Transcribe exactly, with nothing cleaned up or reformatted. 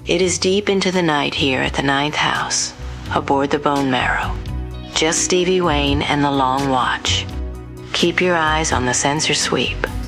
It is deep into the night here at the ninth house, aboard the Bone Marrow. Just Stevie Wayne and the Long Watch. Keep your eyes on the sensor sweep.